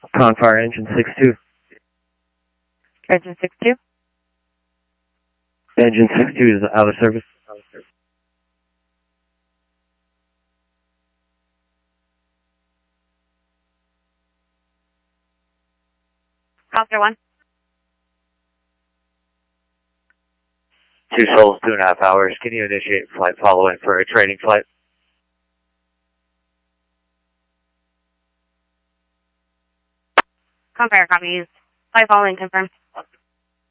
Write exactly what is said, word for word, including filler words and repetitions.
Confire engine six two. Engine six two. Engine six two is out of service. Copter one. Two souls, two and a half hours. Can you initiate flight following for a training flight? Confire, copy used. Flight following confirmed.